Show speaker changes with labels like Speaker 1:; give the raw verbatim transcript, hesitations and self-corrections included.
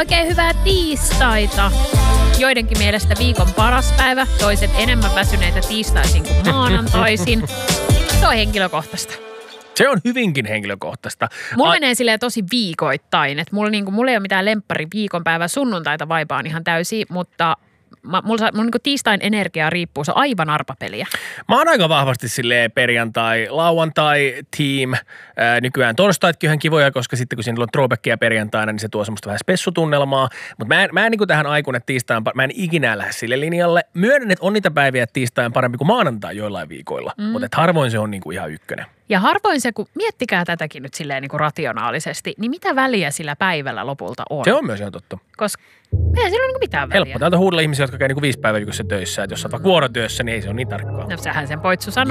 Speaker 1: Oikein hyvää tiistaita. Joidenkin mielestä viikon paras päivä, toiset enemmän väsyneitä tiistaisin kuin maanantaisin. Se on henkilökohtaista.
Speaker 2: Se on hyvinkin henkilökohtaista.
Speaker 1: Mulla
Speaker 2: A-
Speaker 1: menee silleen tosi viikoittain, että mulla, niinku, mulla ei ole mitään lemppari viikonpäivä, sunnuntaita vaipaan ihan täysin, mutta mä, mulla, mulla niinku tiistain energia riippuu, se on aivan arpapeliä.
Speaker 2: Mä oon aika vahvasti silleen perjantai, lauantai, team. Ää, nykyään torstaitkin ihan kivoja, koska sitten kun siinä on throwbackia perjantaina, niin se tuo semmoista vähän spessutunnelmaa. Mutta mä en, mä en niin kuin tähän aikuun, että tiistain, mä en ikinä lähde sille linjalle. Myönnän, että on niitä päiviä, että tiistain parempi kuin maanantai joillain viikoilla, mm. mutta harvoin se on niin kuin ihan ykkönen.
Speaker 1: Ja harvoin se, kun miettikää tätäkin nyt silleen niin kuin rationaalisesti, niin mitä väliä sillä päivällä lopulta on?
Speaker 2: Se on myös ihan totta.
Speaker 1: Koska ei sillä ole niin mitään väliä.
Speaker 2: Helppo täältä huudella ihmisiä, jotka käy niin kuin viisi päivää viikossa töissä. Että jos sä oot vaikka vuorotyössä, niin ei se ole niin tarkkaa.
Speaker 1: No sähän sen Poitsu sanoo.